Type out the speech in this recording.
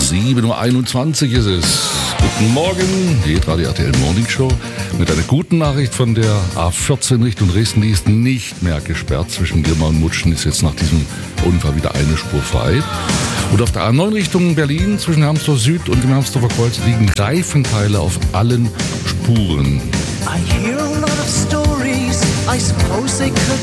7.21 Uhr ist es. Guten Morgen, die Radio RTL Morning Show mit einer guten Nachricht von der A14 Richtung Dresden. Die ist nicht mehr gesperrt. Zwischen Grimma und Mutschen ist jetzt nach diesem Unfall wieder eine Spur frei. Und auf der A9 Richtung Berlin zwischen Hermsdorf Süd und dem Hermsdorfer Kreuz liegen Reifenteile auf allen Spuren. I hear a lot of stories, I suppose they could